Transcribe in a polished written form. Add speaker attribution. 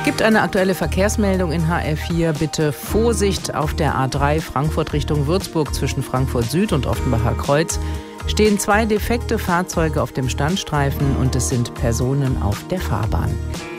Speaker 1: Gibt eine aktuelle Verkehrsmeldung in HR4. Bitte Vorsicht auf der A3 Frankfurt Richtung Würzburg zwischen Frankfurt Süd und Offenbacher Kreuz. Stehen 2 defekte Fahrzeuge auf dem Standstreifen und es sind Personen auf der Fahrbahn.